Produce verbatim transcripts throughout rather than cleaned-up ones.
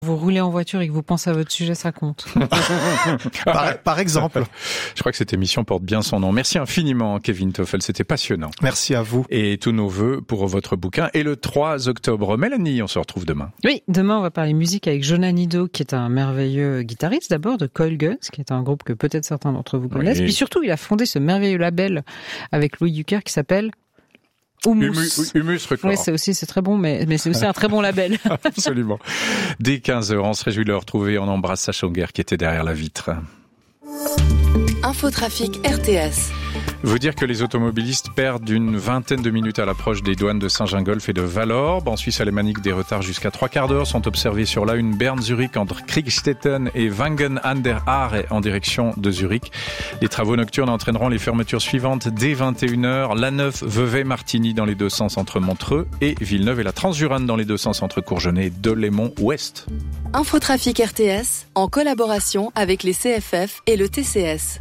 Vous roulez en voiture et que vous pensez à votre sujet, ça compte. par, par exemple. Je crois que cette émission porte bien son nom. Merci infiniment, Kevin Toffel. C'était passionnant. Merci à vous. Et tous nos vœux pour votre bouquin. Et le trois octobre. Mélanie, on se retrouve demain. Oui, demain, on va parler musique avec Jonas Nido, qui est un merveilleux guitariste, d'abord, de Coil Guns, qui est un groupe que peut-être certains d'entre vous connaissent. Oui. Puis surtout, il a fondé ce merveilleux label avec Louis Ducker qui s'appelle Humus. Humus Record. Oui, c'est aussi, c'est très bon, mais, mais c'est aussi un très bon label. Absolument. Dès quinze heures, on se réjouit de le retrouver. On embrasse Sacha Hunger qui était derrière la vitre. Infotrafic R T S. Vous dire que les automobilistes perdent une vingtaine de minutes à l'approche des douanes de Saint-Gingolph et de Vallorbe. En Suisse alémanique, des retards jusqu'à trois quarts d'heure sont observés sur l'A un Berne-Zurich entre Kriegstetten et Wangen an der Aare en direction de Zurich. Les travaux nocturnes entraîneront les fermetures suivantes dès vingt et une heures. l'A neuf Vevey-Martigny dans les deux sens entre Montreux et Villeneuve et la Transjurane dans les deux sens entre Courgenay et Delémont-Ouest. Infotrafic R T S en collaboration avec les C F F et le T C S.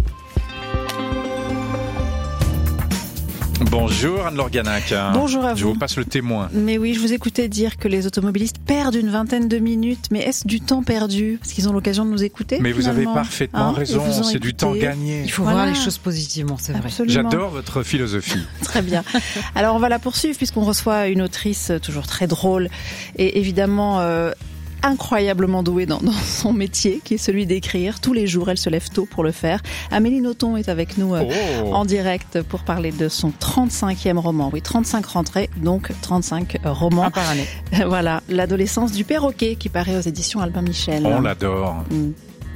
Bonjour Anne-Laure Ganac. Bonjour à vous. Je vous passe le témoin. Mais oui, je vous écoutais dire que les automobilistes perdent une vingtaine de minutes. Mais est-ce du temps perdu? Parce qu'ils ont l'occasion de nous écouter. Mais vous finalement. avez parfaitement hein raison, c'est écouté. du temps gagné. Il faut voilà. voir les choses positivement, c'est vrai. Absolument. J'adore votre philosophie. Très bien. Alors on va la poursuivre puisqu'on reçoit une autrice toujours très drôle et évidemment... Euh, incroyablement douée dans, dans son métier, qui est celui d'écrire. Tous les jours, elle se lève tôt pour le faire. Amélie Nothomb est avec nous euh, oh. en direct pour parler de son trente-cinquième roman. Oui, trente-cinq rentrées, donc trente-cinq romans. Un par année. Voilà, l'adolescence du perroquet qui paraît aux éditions Albin Michel. On l'adore. Mm.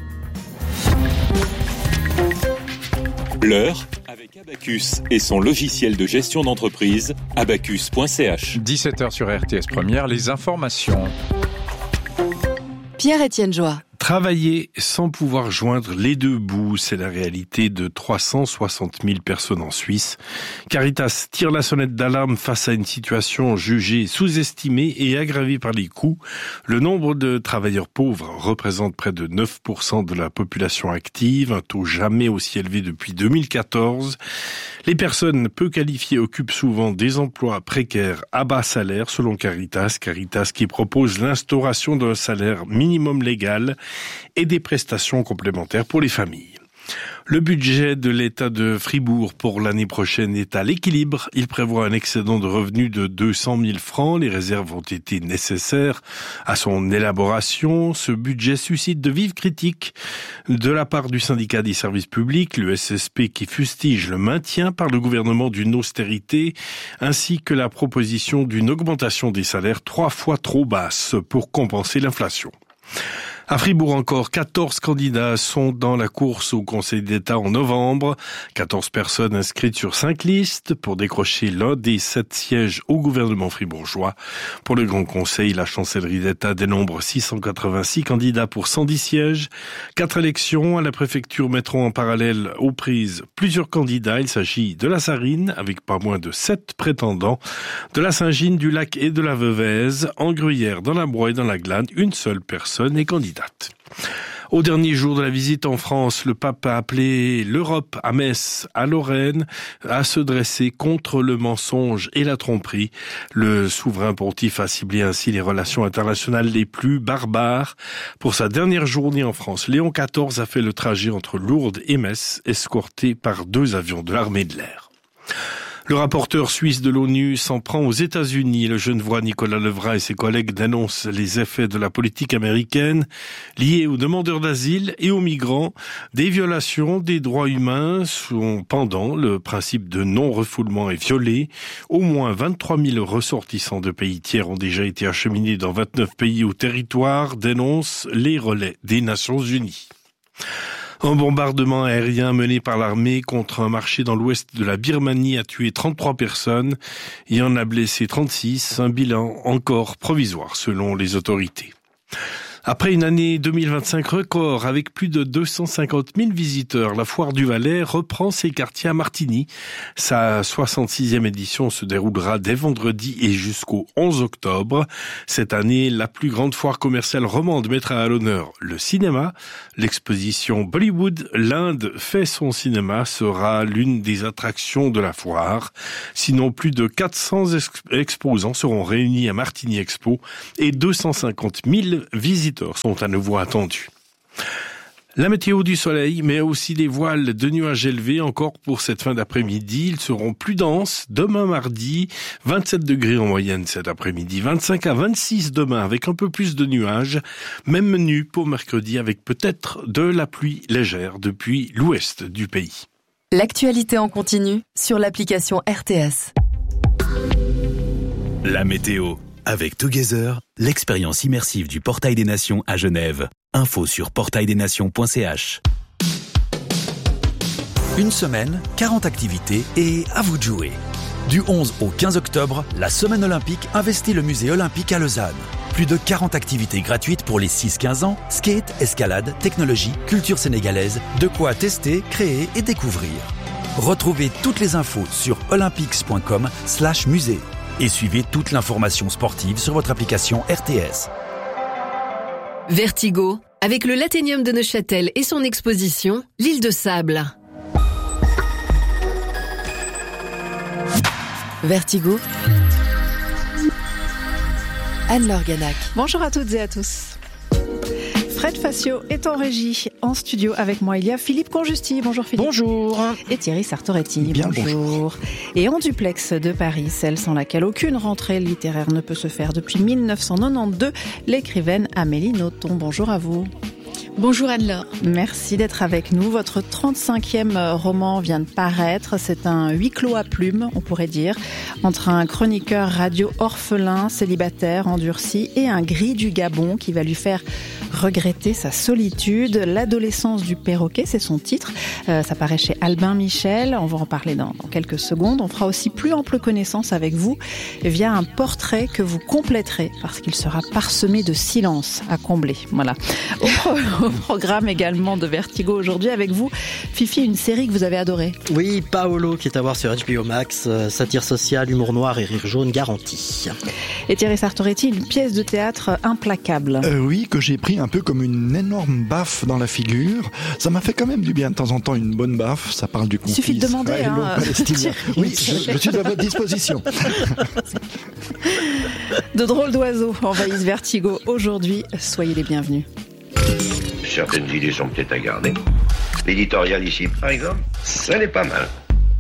L'heure avec Abacus et son logiciel de gestion d'entreprise, abacus point c h. dix-sept heures sur R T S Première, les informations. Pierre-Étienne Joie. Travailler sans pouvoir joindre les deux bouts, c'est la réalité de trois cent soixante mille personnes en Suisse. Caritas tire la sonnette d'alarme face à une situation jugée sous-estimée et aggravée par les coûts. Le nombre de travailleurs pauvres représente près de neuf pour cent de la population active, un taux jamais aussi élevé depuis deux mille quatorze. Les personnes peu qualifiées occupent souvent des emplois précaires à bas salaire, selon Caritas. Caritas qui propose l'instauration d'un salaire minimum légal et des prestations complémentaires pour les familles. Le budget de l'État de Fribourg pour l'année prochaine est à l'équilibre. Il prévoit un excédent de revenus de deux cent mille francs. Les réserves ont été nécessaires à son élaboration. Ce budget suscite de vives critiques de la part du syndicat des services publics, le S S P, qui fustige le maintien par le gouvernement d'une austérité, ainsi que la proposition d'une augmentation des salaires trois fois trop basse pour compenser l'inflation. À Fribourg encore, quatorze candidats sont dans la course au Conseil d'État en novembre. quatorze personnes inscrites sur cinq listes pour décrocher l'un des sept sièges au gouvernement fribourgeois. Pour le Grand Conseil, la chancellerie d'État dénombre six cent quatre-vingt-six candidats pour cent dix sièges. Quatre élections à la préfecture mettront en parallèle aux prises plusieurs candidats. Il s'agit de la Sarine, avec pas moins de sept prétendants, de la Saint-Gine, du Lac et de la Veuvez. En Gruyère, dans la Broye et dans la Glane, une seule personne est candidate. Au dernier jour de la visite en France, le pape a appelé l'Europe à Metz, à Lorraine, à se dresser contre le mensonge et la tromperie. Le souverain pontife a ciblé ainsi les relations internationales les plus barbares. Pour sa dernière journée en France, Léon quatorze a fait le trajet entre Lourdes et Metz, escorté par deux avions de l'armée de l'air. Le rapporteur suisse de l'ONU s'en prend aux États-Unis. Le Genevois Nicolas Levrat et ses collègues dénoncent les effets de la politique américaine liés aux demandeurs d'asile et aux migrants. Des violations des droits humains sont pendant. Le principe de non-refoulement est violé. Au moins vingt-trois mille ressortissants de pays tiers ont déjà été acheminés dans vingt-neuf pays ou territoires, dénoncent les relais des Nations Unies. Un bombardement aérien mené par l'armée contre un marché dans l'ouest de la Birmanie a tué trente-trois personnes et en a blessé trente-six, un bilan encore provisoire selon les autorités. Après une année deux mille vingt-cinq record avec plus de deux cent cinquante mille visiteurs, la Foire du Valais reprend ses quartiers à Martigny. Sa soixante-sixième édition se déroulera dès vendredi et jusqu'au onze octobre. Cette année, la plus grande foire commerciale romande mettra à l'honneur le cinéma. L'exposition Bollywood, l'Inde fait son cinéma, sera l'une des attractions de la foire. Sinon, plus de quatre cents exposants seront réunis à Martigny Expo et deux cent cinquante mille visiteurs dix-huit heures sont à nouveau attendus. La météo du soleil, mais aussi des voiles de nuages élevés encore pour cette fin d'après-midi. Ils seront plus denses demain mardi, vingt-sept degrés en moyenne cet après-midi, vingt-cinq à vingt-six demain avec un peu plus de nuages. Même menu pour mercredi avec peut-être de la pluie légère depuis l'ouest du pays. L'actualité en continu sur l'application R T S. La météo. Avec Together, l'expérience immersive du Portail des Nations à Genève. Info sur portail des nations point c h. Une semaine, quarante activités et à vous de jouer. Du onze au quinze octobre, la Semaine olympique investit le musée olympique à Lausanne. Plus de quarante activités gratuites pour les six quinze ans, skate, escalade, technologie, culture sénégalaise, de quoi tester, créer et découvrir. Retrouvez toutes les infos sur olympics point com slash musée et suivez toute l'information sportive sur votre application R T S. Vertigo, avec le Lathénium de Neuchâtel et son exposition, l'île de Sable. Vertigo, Anne-Laure Ganac. Bonjour à toutes et à tous. Fred Facio est en régie. En studio avec moi, il y a Philippe Conjusti. Bonjour Philippe. Bonjour. Et Thierry Sartoretti. Bien bonjour. bonjour. Et en duplex de Paris, celle sans laquelle aucune rentrée littéraire ne peut se faire depuis mille neuf cent quatre-vingt-douze, l'écrivaine Amélie Nothomb. Bonjour à vous. Bonjour Anne-Laure. Merci d'être avec nous. Votre trente-cinquième roman vient de paraître. C'est un huis clos à plumes, on pourrait dire, entre un chroniqueur radio orphelin, célibataire, endurci, et un gris du Gabon qui va lui faire regretter sa solitude. L'adolescence du perroquet, c'est son titre. Euh, ça paraît chez Albin Michel. On va en parler dans, dans quelques secondes. On fera aussi plus ample connaissance avec vous via un portrait que vous compléterez parce qu'il sera parsemé de silence à combler. Voilà. Au pro- Au programme également de Vertigo aujourd'hui avec vous, Fifi, une série que vous avez adorée. Oui, Paolo, qui est à voir sur H B O Max, euh, satire sociale, humour noir et rire jaune garanti. Et Thierry Sartoretti, une pièce de théâtre implacable. Euh, oui, que j'ai pris un peu comme une énorme baffe dans la figure. Ça m'a fait quand même du bien de temps en temps, une bonne baffe. Ça parle du conflit. Il suffit de demander. Hein, oui, je, je suis à votre disposition. De drôles d'oiseaux envahissent Vertigo aujourd'hui. Soyez les bienvenus. Certaines idées sont peut-être à garder. L'éditorial ici, par exemple, ça n'est pas mal.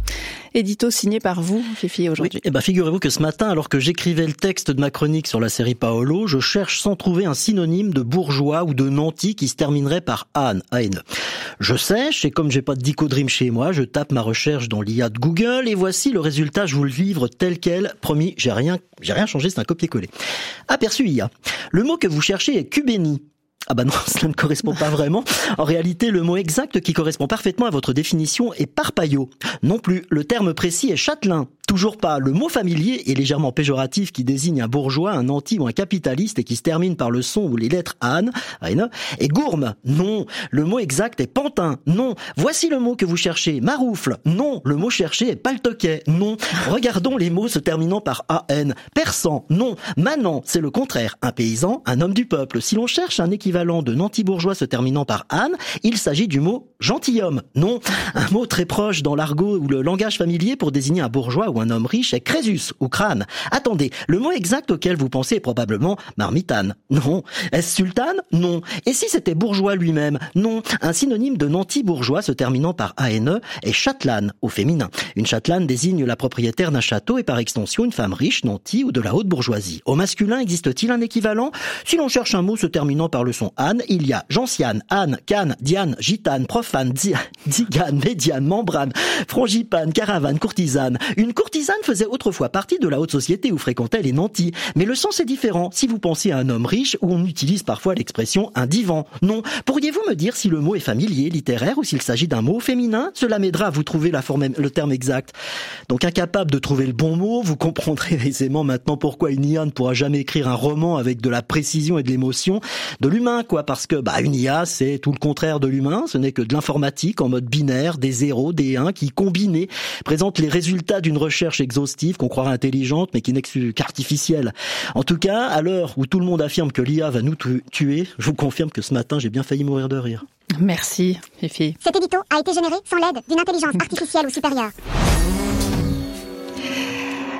Édito signé par vous, Fifi, aujourd'hui. Oui, eh ben, figurez-vous que ce matin, alors que j'écrivais le texte de ma chronique sur la série Paolo, je cherche sans trouver un synonyme de bourgeois ou de nanti qui se terminerait par Anne, A N E. Je sèche, et comme j'ai pas de Dicodream chez moi, je tape ma recherche dans l'I A de Google, et voici le résultat, je vous le livre tel quel. Promis, j'ai rien, j'ai rien changé, c'est un copier-coller. Aperçu I A. Le mot que vous cherchez est cubéni. Ah bah non, cela ne correspond pas vraiment. En réalité, le mot exact qui correspond parfaitement à votre définition est parpaillot. Non plus, le terme précis est châtelain. Toujours pas. Le mot familier est légèrement péjoratif qui désigne un bourgeois, un nanti ou un capitaliste et qui se termine par le son ou les lettres Anne, Anne, et gourme. Non. Le mot exact est pantin. Non. Voici le mot que vous cherchez. Maroufle. Non. Le mot cherché est paltoquet. Non. Regardons les mots se terminant par A N. Persan. Non. Manant. C'est le contraire. Un paysan, un homme du peuple. Si l'on cherche un équivalent de nanti-bourgeois se terminant par Anne, il s'agit du mot gentilhomme. Non. Un mot très proche dans l'argot ou le langage familier pour désigner un bourgeois ou un homme riche est crésus ou crâne. Attendez, le mot exact auquel vous pensez est probablement marmitane. Non. Est-ce sultane? Non. Et si c'était bourgeois lui-même? Non. Un synonyme de nanti-bourgeois se terminant par A N E est châtelane au féminin. Une châtelane désigne la propriétaire d'un château et par extension une femme riche, nanti ou de la haute bourgeoisie. Au masculin, existe-t-il un équivalent? Si l'on cherche un mot se terminant par le son Anne, il y a gentiane, Anne, Canne, Diane, gitane, profane, digane, médiane, membrane, frangipane, caravane, courtisane. Une courtisane faisait autrefois partie de la haute société où fréquentaient les nantis. Mais le sens est différent si vous pensez à un homme riche où on utilise parfois l'expression un divan. Non. Pourriez-vous me dire si le mot est familier, littéraire ou s'il s'agit d'un mot féminin? Cela m'aidera à vous trouver la forme, le terme exact. Donc incapable de trouver le bon mot, vous comprendrez aisément maintenant pourquoi une I A ne pourra jamais écrire un roman avec de la précision et de l'émotion de l'humain, quoi, parce que bah une I A c'est tout le contraire de l'humain, ce n'est que de l'informatique en mode binaire, des zéros, des uns qui combinés présentent les résultats d'une recherche exhaustive qu'on croirait intelligente mais qui n'est qu'artificielle. En tout cas, à l'heure où tout le monde affirme que l'I A va nous tuer, je vous confirme que ce matin j'ai bien failli mourir de rire. Merci, Fifi. Cet édito a été généré sans l'aide d'une intelligence artificielle ou supérieure.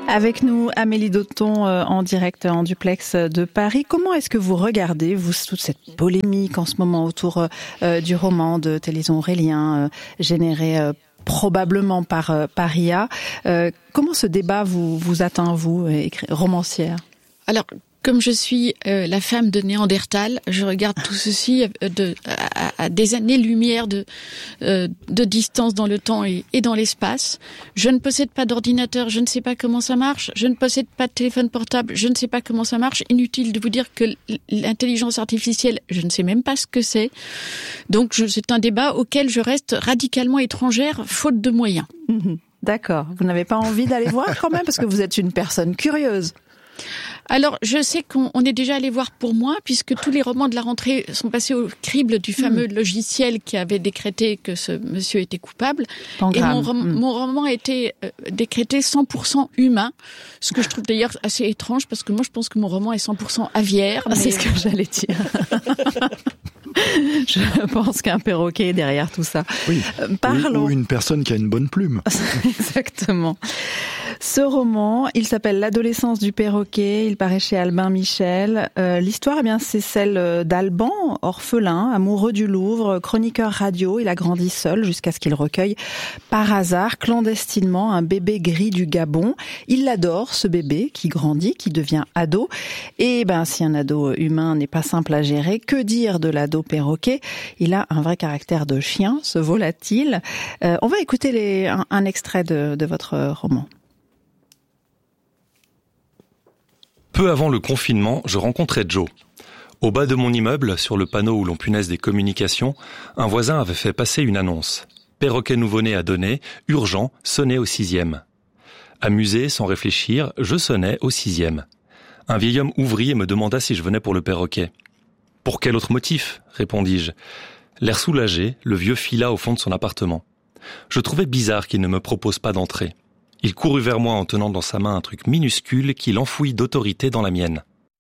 Avec nous, Amélie Dauton, euh, en direct en duplex de Paris. Comment est-ce que vous regardez, vous, toute cette polémique en ce moment autour euh, du roman de Téléson Aurélien, euh, généré euh, probablement par, euh, par I A. Euh, comment ce débat vous, vous atteint, vous, écri- romancière ? Alors, comme je suis euh, la femme de Néandertal, je regarde tout ceci de, à, à des années-lumière de, euh, de distance dans le temps et, et dans l'espace. Je ne possède pas d'ordinateur, je ne sais pas comment ça marche. Je ne possède pas de téléphone portable, je ne sais pas comment ça marche. Inutile de vous dire que l'intelligence artificielle, je ne sais même pas ce que c'est. Donc, je, c'est un débat auquel je reste radicalement étrangère, faute de moyens. Mmh, d'accord. Vous n'avez pas envie d'aller voir quand même, parce que vous êtes une personne curieuse. Alors, je sais qu'on on est déjà allé voir pour moi, puisque tous les romans de la rentrée sont passés au crible du fameux mmh. logiciel qui avait décrété que ce monsieur était coupable. Pangramme. Et mon, rom- mmh. mon roman a été euh, décrété cent pour cent humain, ce que je trouve d'ailleurs assez étrange, parce que moi je pense que mon roman est cent pour cent aviaire. Ah, mais... C'est ce que j'allais dire. Je pense qu'un perroquet est derrière tout ça. Oui. Euh, parlons. Ou une personne qui a une bonne plume. Exactement. Ce roman, il s'appelle L'adolescence du perroquet, il paraît chez Albin Michel. Euh, l'histoire, eh bien, c'est celle d'Alban, orphelin, amoureux du Louvre, chroniqueur radio. Il a grandi seul jusqu'à ce qu'il recueille par hasard, clandestinement, un bébé gris du Gabon. Il l'adore, ce bébé, qui grandit, qui devient ado. Et ben, si un ado humain n'est pas simple à gérer, que dire de l'ado perroquet ? Il a un vrai caractère de chien, ce volatile. Euh, on va écouter les, un, un extrait de, de votre roman. Peu avant le confinement, je rencontrais Joe. Au bas de mon immeuble, sur le panneau où l'on punaise des communications, un voisin avait fait passer une annonce. Perroquet nouveau-né à donner, urgent, sonnez au sixième. Amusé, sans réfléchir, je sonnais au sixième. Un vieil homme ouvrit et me demanda si je venais pour le perroquet. « Pour quel autre motif ?» répondis-je. L'air soulagé, le vieux fila au fond de son appartement. Je trouvais bizarre qu'il ne me propose pas d'entrer. Il courut vers moi en tenant dans sa main un truc minuscule qu'il enfouit d'autorité dans la mienne.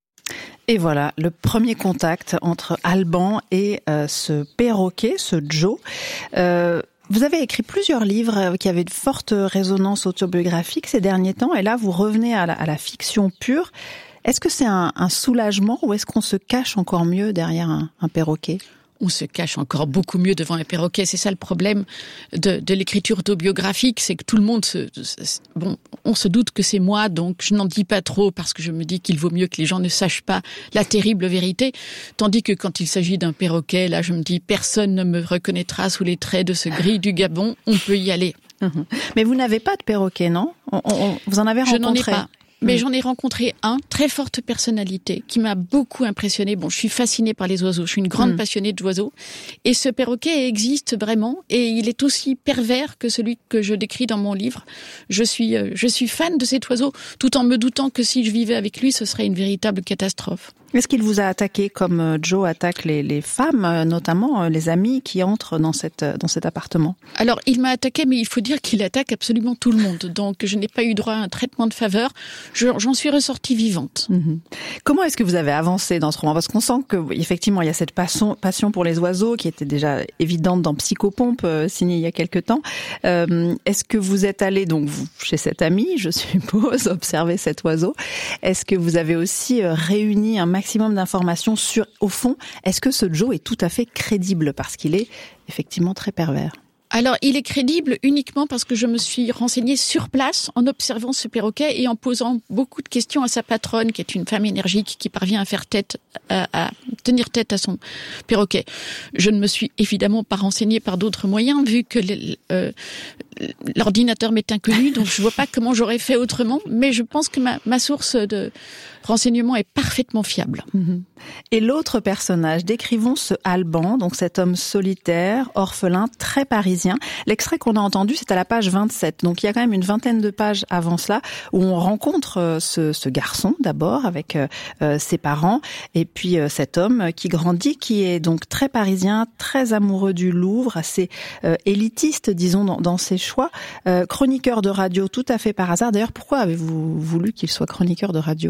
Et voilà, le premier contact entre Alban et euh, ce perroquet, ce Joe. Euh, vous avez écrit plusieurs livres qui avaient de fortes résonances autobiographiques ces derniers temps, et là vous revenez à la, à la fiction pure. Est-ce que c'est un, un soulagement ou est-ce qu'on se cache encore mieux derrière un, un perroquet ? On se cache encore beaucoup mieux devant un perroquet. C'est ça le problème de, de l'écriture autobiographique, c'est que tout le monde se, se, bon, on se doute que c'est moi, donc je n'en dis pas trop parce que je me dis qu'il vaut mieux que les gens ne sachent pas la terrible vérité. Tandis que quand il s'agit d'un perroquet, là, je me dis personne ne me reconnaîtra sous les traits de ce gris du Gabon. On peut y aller. Mais vous n'avez pas de perroquet, non ? on, on, Vous en avez rencontré ? Je n'en ai pas. Mais j'en ai rencontré un, très forte personnalité, qui m'a beaucoup impressionnée. Bon, je suis fascinée par les oiseaux, je suis une grande mmh. passionnée d'oiseaux. Et ce perroquet existe vraiment, et il est aussi pervers que celui que je décris dans mon livre. Je suis, euh, je suis fan de cet oiseau, tout en me doutant que si je vivais avec lui, ce serait une véritable catastrophe. Est-ce qu'il vous a attaqué comme Joe attaque les, les femmes, notamment les amis qui entrent dans, cette, dans cet appartement ? Alors, il m'a attaqué, mais il faut dire qu'il attaque absolument tout le monde. Donc, je n'ai pas eu droit à un traitement de faveur. Je, j'en suis ressortie vivante. Mmh. Comment est-ce que vous avez avancé dans ce roman ? Parce qu'on sent qu'effectivement, il y a cette passion, passion pour les oiseaux qui était déjà évidente dans Psychopompe, euh, signé il y a quelque temps. Euh, est-ce que vous êtes allé donc vous, chez cet ami, je suppose, observer cet oiseau ? Est-ce que vous avez aussi euh, réuni un maximum maximum d'informations sur, au fond, est-ce que ce Joe est tout à fait crédible parce qu'il est effectivement très pervers ? Alors, il est crédible uniquement parce que je me suis renseignée sur place en observant ce perroquet et en posant beaucoup de questions à sa patronne, qui est une femme énergique qui parvient à faire tête, à, à tenir tête à son perroquet. Je ne me suis évidemment pas renseignée par d'autres moyens, vu que le, euh, l'ordinateur m'est inconnu, donc je vois pas comment j'aurais fait autrement, mais je pense que ma, ma source de renseignement est parfaitement fiable. Mmh. Et l'autre personnage, décrivons ce Alban, donc cet homme solitaire, orphelin, très parisien. L'extrait qu'on a entendu, c'est à la page vingt-sept. Donc il y a quand même une vingtaine de pages avant cela où on rencontre ce, ce garçon d'abord avec euh, ses parents et puis euh, cet homme qui grandit, qui est donc très parisien, très amoureux du Louvre, assez euh, élitiste, disons, dans, dans ses choix. Euh, chroniqueur de radio tout à fait par hasard. D'ailleurs, pourquoi avez-vous voulu qu'il soit chroniqueur de radio ?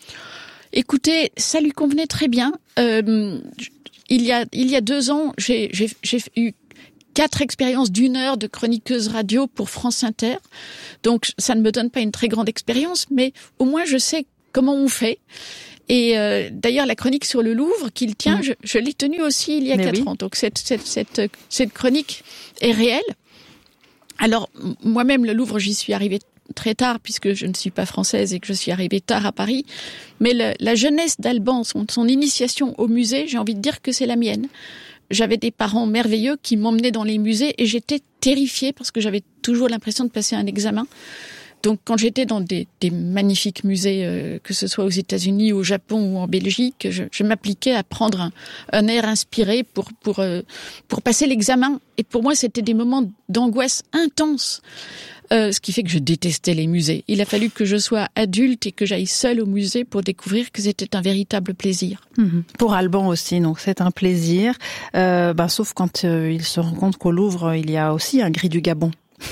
Écoutez, ça lui convenait très bien. Euh, il y a il y a deux ans, j'ai j'ai j'ai eu quatre expériences d'une heure de chroniqueuse radio pour France Inter. Donc, ça ne me donne pas une très grande expérience, mais au moins je sais comment on fait. Et euh, d'ailleurs, la chronique sur le Louvre qu'il tient, mmh. je, je l'ai tenue aussi il y a mais quatre oui. ans. Donc, cette, cette, cette, cette chronique est réelle. Alors, moi-même, le Louvre, j'y suis arrivée très tard, puisque je ne suis pas française et que je suis arrivée tard à Paris. Mais le, la jeunesse d'Alban, son, son initiation au musée, j'ai envie de dire que c'est la mienne. J'avais des parents merveilleux qui m'emmenaient dans les musées et j'étais terrifiée parce que j'avais toujours l'impression de passer un examen. Donc, quand j'étais dans des, des magnifiques musées, euh, que ce soit aux États-Unis, au Japon ou en Belgique, je, je m'appliquais à prendre un, un air inspiré pour pour euh, pour passer l'examen. Et pour moi, c'était des moments d'angoisse intense. Euh, ce qui fait que je détestais les musées. Il a fallu que je sois adulte et que j'aille seule au musée pour découvrir que c'était un véritable plaisir. Mmh. Pour Alban aussi, donc c'est un plaisir. Euh, ben, sauf quand euh, il se rend compte qu'au Louvre, il y a aussi un gris du Gabon.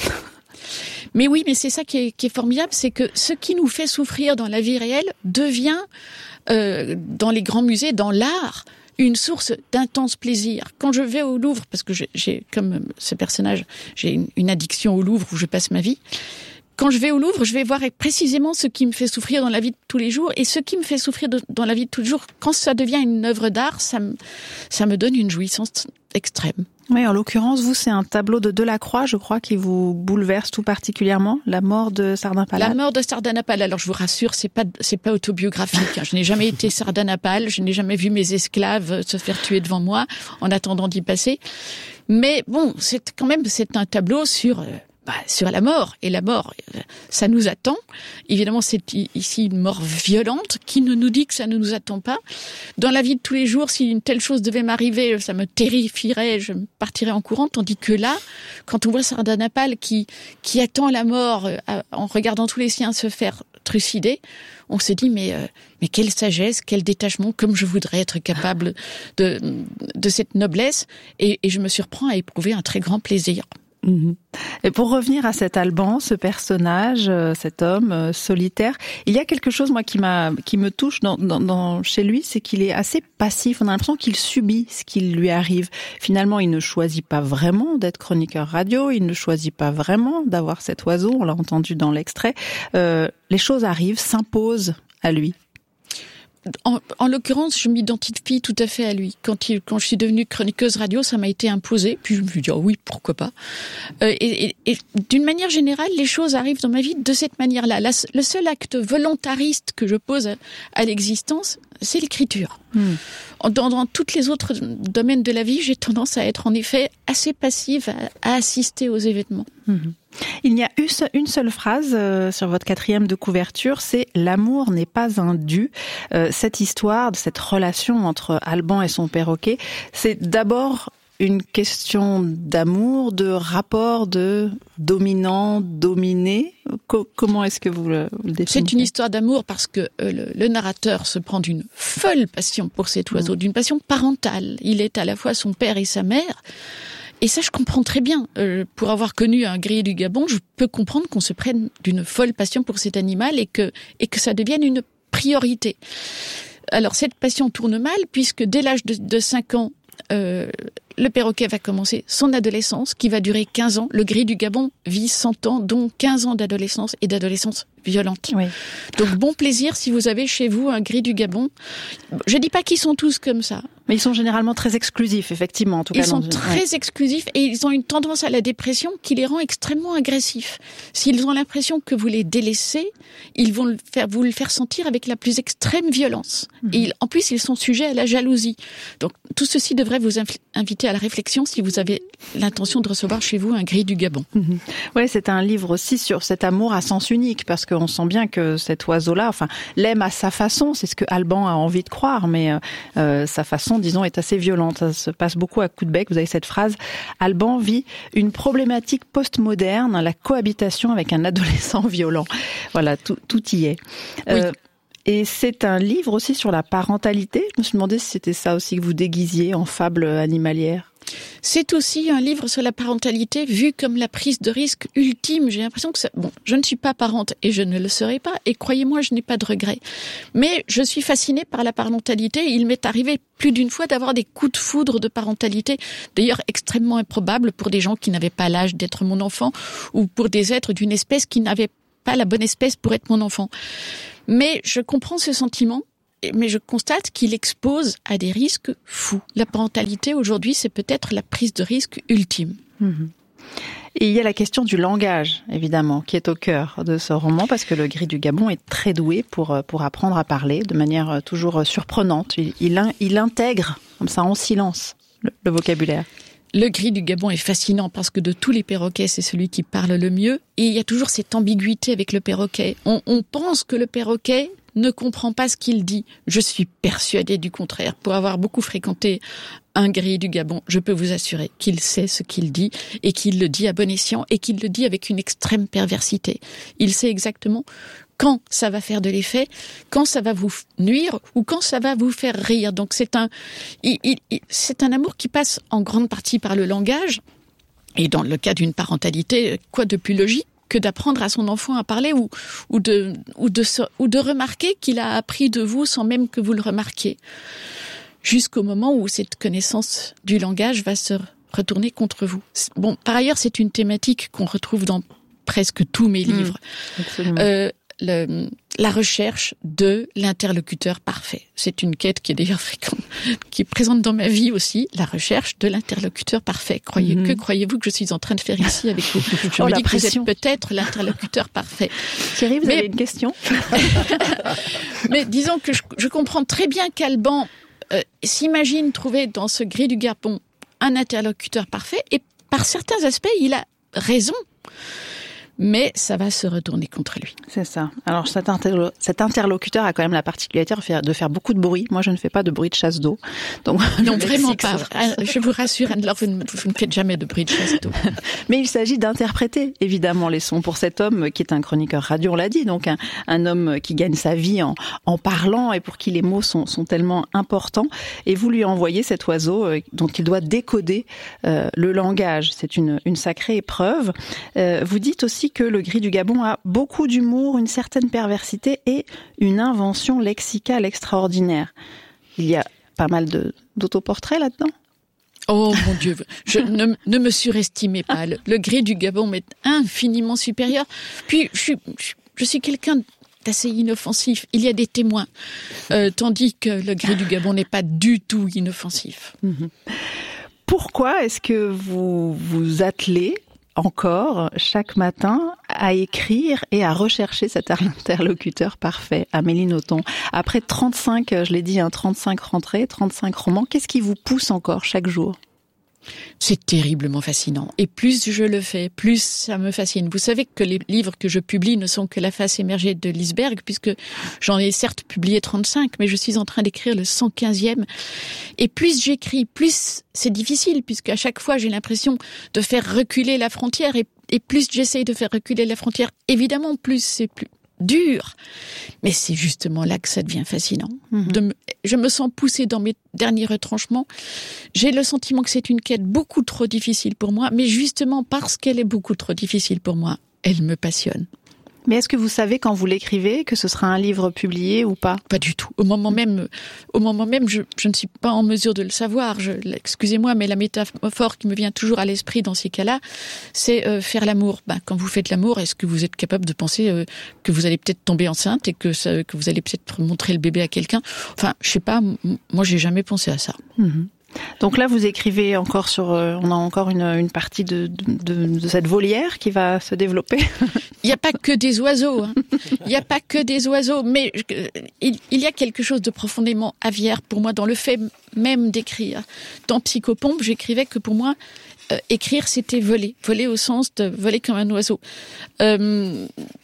Mais oui, mais c'est ça qui est, qui est formidable, c'est que ce qui nous fait souffrir dans la vie réelle devient, euh, dans les grands musées, dans l'art, une source d'intense plaisir. Quand je vais au Louvre, parce que j'ai, j'ai comme ce personnage, j'ai une, une addiction au Louvre où je passe ma vie. Quand je vais au Louvre, je vais voir précisément ce qui me fait souffrir dans la vie de tous les jours. Et ce qui me fait souffrir de, dans la vie de tous les jours, quand ça devient une œuvre d'art, ça me, ça me donne une jouissance extrême. Oui, en l'occurrence, vous, c'est un tableau de Delacroix, je crois, qui vous bouleverse tout particulièrement, la mort de Sardanapale. La mort de Sardanapale. Alors, je vous rassure, c'est pas, c'est pas autobiographique. Hein. Je n'ai jamais été Sardanapale, je n'ai jamais vu mes esclaves se faire tuer devant moi en attendant d'y passer. Mais bon, c'est quand même, c'est un tableau sur, euh, bah, sur la mort. Et la mort, ça nous attend. Évidemment, c'est ici une mort violente qui ne nous dit que ça ne nous attend pas. Dans la vie de tous les jours, si une telle chose devait m'arriver, ça me terrifierait, je partirais en courant. Tandis que là, quand on voit Sardanapale qui, qui attend la mort en regardant tous les siens se faire trucider, on s'est dit, mais, euh, mais quelle sagesse, quel détachement, comme je voudrais être capable de, de cette noblesse. Et, et je me surprends à éprouver un très grand plaisir. Mmh. Et pour revenir à cet Alban, ce personnage, euh, cet homme euh, solitaire, il y a quelque chose moi qui m'a, qui me touche dans, dans, dans chez lui, c'est qu'il est assez passif. On a l'impression qu'il subit ce qui lui arrive. Finalement, il ne choisit pas vraiment d'être chroniqueur radio. Il ne choisit pas vraiment d'avoir cet oiseau. On l'a entendu dans l'extrait. Euh, les choses arrivent, s'imposent à lui. En, en l'occurrence, je m'identifie tout à fait à lui. Quand, il, quand je suis devenue chroniqueuse radio, ça m'a été imposé. Puis je me suis dit, oh oui, pourquoi pas. Euh, et, et, et d'une manière générale, les choses arrivent dans ma vie de cette manière-là. La, le seul acte volontariste que je pose à, à l'existence, c'est l'écriture. Mmh. Dans, dans tous les autres domaines de la vie, j'ai tendance à être en effet assez passive, à, à assister aux événements. Mmh. Il y a une seule phrase euh, sur votre quatrième de couverture, c'est « L'amour n'est pas un dû ». Euh, cette histoire, cette relation entre Alban et son perroquet, c'est d'abord une question d'amour, de rapport de dominant-dominé. Co- comment est-ce que vous le, vous le définissez ? C'est une histoire d'amour parce que euh, le, le narrateur se prend d'une folle passion pour cet oiseau, mmh. d'une passion parentale. Il est à la fois son père et sa mère. Et ça, je comprends très bien. Euh, pour avoir connu un grillé du Gabon, je peux comprendre qu'on se prenne d'une folle passion pour cet animal et que, et que ça devienne une priorité. Alors, cette passion tourne mal puisque dès l'âge de, de cinq ans, euh, le perroquet va commencer son adolescence qui va durer quinze ans. Le gris du Gabon vit cent ans, dont quinze ans d'adolescence et d'adolescence violente. Oui. Donc bon plaisir si vous avez chez vous un gris du Gabon. Je dis pas qu'ils sont tous comme ça. Mais ils sont généralement très exclusifs, effectivement. En tout cas, ils sont dans... très ouais. exclusifs et ils ont une tendance à la dépression qui les rend extrêmement agressifs. S'ils ont l'impression que vous les délaissez, ils vont le faire, vous le faire sentir avec la plus extrême violence. Mmh. Et ils, en plus, ils sont sujets à la jalousie. Donc tout ceci devrait vous inv- inviter à la réflexion si vous avez l'intention de recevoir chez vous un gris du Gabon. Mmh. Ouais, c'est un livre aussi sur cet amour à sens unique parce qu'on sent bien que cet oiseau-là, enfin, l'aime à sa façon. C'est ce que Alban a envie de croire, mais euh, sa façon, disons, est assez violente. Ça se passe beaucoup à coup de bec. Vous avez cette phrase. Alban vit une problématique postmoderne, la cohabitation avec un adolescent violent. Voilà, tout, tout y est. Oui. Euh, Et c'est un livre aussi sur la parentalité. Je me suis demandé si c'était ça aussi que vous déguisiez en fable animalière. C'est aussi un livre sur la parentalité vu comme la prise de risque ultime. J'ai l'impression que ça... Bon, je ne suis pas parente et je ne le serai pas. Et croyez-moi, je n'ai pas de regrets. Mais je suis fascinée par la parentalité. Il m'est arrivé plus d'une fois d'avoir des coups de foudre de parentalité, d'ailleurs extrêmement improbables pour des gens qui n'avaient pas l'âge d'être mon enfant ou pour des êtres d'une espèce qui n'avaient pas la bonne espèce pour être mon enfant. Mais je comprends ce sentiment. Mais je constate qu'il expose à des risques fous. La parentalité, aujourd'hui, c'est peut-être la prise de risque ultime. Mmh. Et il y a la question du langage, évidemment, qui est au cœur de ce roman, parce que le Gris du Gabon est très doué pour, pour apprendre à parler de manière toujours surprenante. Il, il, il intègre, comme ça, en silence, le, le vocabulaire. Le Gris du Gabon est fascinant parce que de tous les perroquets, c'est celui qui parle le mieux. Et il y a toujours cette ambiguïté avec le perroquet. On, on pense que le perroquet ne comprend pas ce qu'il dit. Je suis persuadée du contraire. Pour avoir beaucoup fréquenté un Gris du Gabon, je peux vous assurer qu'il sait ce qu'il dit et qu'il le dit à bon escient et qu'il le dit avec une extrême perversité. Il sait exactement quand ça va faire de l'effet, quand ça va vous nuire ou quand ça va vous faire rire. Donc c'est un, il, il, c'est un amour qui passe en grande partie par le langage. Et dans le cas d'une parentalité, quoi de plus logique que d'apprendre à son enfant à parler ou, ou, de, ou, de, ou de remarquer qu'il a appris de vous sans même que vous le remarquiez. Jusqu'au moment où cette connaissance du langage va se retourner contre vous. Bon, par ailleurs, c'est une thématique qu'on retrouve dans presque tous mes livres. Mmh, absolument. Euh, le, la recherche de l'interlocuteur parfait. C'est une quête qui est d'ailleurs fréquente, qui est présente dans ma vie aussi, la recherche de l'interlocuteur parfait. Croyez, mmh. Que croyez-vous que je suis en train de faire ici avec vous? Je oh, me dis que pression. Vous êtes peut-être l'interlocuteur parfait. Thierry, vous Mais... avez une question? Mais disons que je, je comprends très bien qu'Alban euh, s'imagine trouver dans ce Gris du Gabon un interlocuteur parfait, et par certains aspects, il a raison. Mais ça va se retourner contre lui. C'est ça. Alors cet, interlo- cet interlocuteur a quand même la particularité de faire, de faire beaucoup de bruit. Moi, je ne fais pas de bruit de chasse d'eau. Donc, non, vraiment pas. Je vous rassure, Anne-Laure, vous ne, vous ne faites jamais de bruit de chasse d'eau. Mais il s'agit d'interpréter, évidemment, les sons pour cet homme qui est un chroniqueur radio, on l'a dit. Donc un, un homme qui gagne sa vie en, en parlant et pour qui les mots sont, sont tellement importants. Et vous lui envoyez cet oiseau euh, dont il doit décoder euh, le langage. C'est une, une sacrée épreuve. Euh, vous dites aussi que le Gris du Gabon a beaucoup d'humour, une certaine perversité et une invention lexicale extraordinaire. Il y a pas mal de, d'autoportraits là-dedans? Oh mon Dieu, je, ne, ne me surestimez pas. Le, le Gris du Gabon m'est infiniment supérieur. Puis, je, je, je suis quelqu'un d'assez inoffensif. Il y a des témoins. Euh, tandis que le Gris du Gabon n'est pas du tout inoffensif. Mmh. Pourquoi est-ce que vous vous attelez encore chaque matin à écrire et à rechercher cet interlocuteur parfait? Amélie Nothomb, après trente-cinq, je l'ai dit, hein, trente-cinq rentrées, trente-cinq romans, qu'est-ce qui vous pousse encore chaque jour? C'est terriblement fascinant. Et plus je le fais, plus ça me fascine. Vous savez que les livres que je publie ne sont que la face émergée de l'iceberg, puisque j'en ai certes publié trente-cinq, mais je suis en train d'écrire le cent quinzième. Et plus j'écris, plus c'est difficile, puisqu'à chaque fois j'ai l'impression de faire reculer la frontière. Et, et plus j'essaye de faire reculer la frontière, évidemment, plus c'est plus dur. Mais c'est justement là que ça devient fascinant. Mmh. De me, je me sens poussée dans mes derniers retranchements. J'ai le sentiment que c'est une quête beaucoup trop difficile pour moi, mais justement parce qu'elle est beaucoup trop difficile pour moi, elle me passionne. Mais est-ce que vous savez quand vous l'écrivez que ce sera un livre publié ou pas? Pas du tout. Au moment même, au moment même, je, je ne suis pas en mesure de le savoir. Je, excusez-moi, mais la métaphore qui me vient toujours à l'esprit dans ces cas-là, c'est euh, faire l'amour. Ben, quand vous faites l'amour, est-ce que vous êtes capable de penser euh, que vous allez peut-être tomber enceinte et que, ça, que vous allez peut-être montrer le bébé à quelqu'un? Enfin, je sais pas. M- moi, j'ai jamais pensé à ça. Mmh. Donc là, vous écrivez encore sur... Euh, on a encore une, une partie de, de, de cette volière qui va se développer. Il n'y a pas que des oiseaux. Hein. Il n'y a pas que des oiseaux. Mais euh, il, il y a quelque chose de profondément aviaire pour moi dans le fait même d'écrire. Dans Psychopompe, j'écrivais que pour moi, euh, écrire, c'était voler. Voler au sens de voler comme un oiseau. Euh,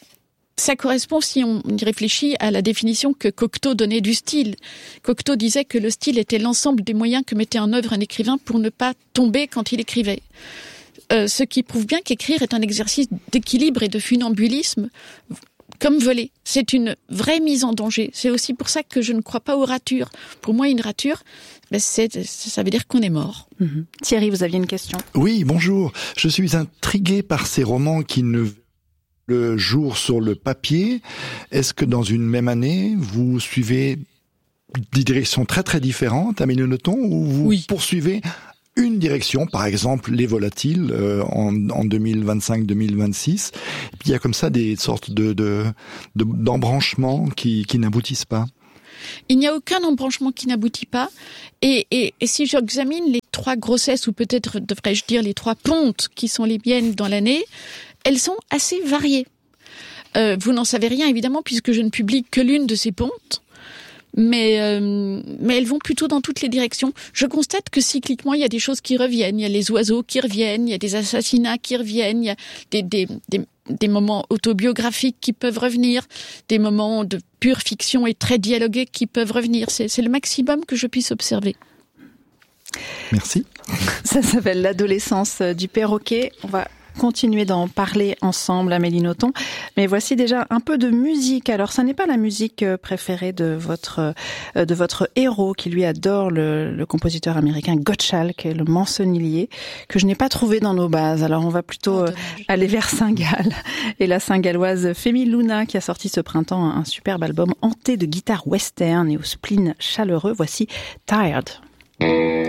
Ça correspond, si on y réfléchit, à la définition que Cocteau donnait du style. Cocteau disait que le style était l'ensemble des moyens que mettait en œuvre un écrivain pour ne pas tomber quand il écrivait. Euh, ce qui prouve bien qu'écrire est un exercice d'équilibre et de funambulisme, comme voler. C'est une vraie mise en danger. C'est aussi pour ça que je ne crois pas aux ratures. Pour moi, une rature, ben c'est, ça veut dire qu'on est mort. Mmh. Thierry, vous aviez une question ? Oui, bonjour. Je suis intrigué par ces romans qui ne le jour sur le papier. Est-ce que dans une même année, vous suivez des directions très très différentes, Amélie Nothomb, ou vous oui. poursuivez une direction, par exemple les volatiles euh, en, en deux mille vingt-cinq deux mille vingt-six, et puis il y a comme ça des sortes de, de, de d'embranchements qui, qui n'aboutissent pas. Il n'y a aucun embranchement qui n'aboutit pas, et, et, et si j'examine les trois grossesses, ou peut-être devrais-je dire les trois pontes qui sont les miennes dans l'année, elles sont assez variées. Euh, vous n'en savez rien évidemment puisque je ne publie que l'une de ces pontes. Mais, euh, mais elles vont plutôt dans toutes les directions. Je constate que cycliquement, il y a des choses qui reviennent. Il y a les oiseaux qui reviennent, il y a des assassinats qui reviennent, il y a des, des, des, des moments autobiographiques qui peuvent revenir, des moments de pure fiction et très dialogués qui peuvent revenir. C'est, c'est le maximum que je puisse observer. Merci. Ça s'appelle l'adolescence du perroquet. On va continuer d'en parler ensemble, Amélie Nothomb. Mais voici déjà un peu de musique. Alors, ça n'est pas la musique préférée de votre de votre héros, qui lui adore le, le compositeur américain Gottschalk, le Mancenillier, que je n'ai pas trouvé dans nos bases. Alors, on va plutôt oh, aller vers Saint-Gall et la Saint-Galloise Femi Luna, qui a sorti ce printemps un superbe album hanté de guitare western et au spleen chaleureux. Voici Tired.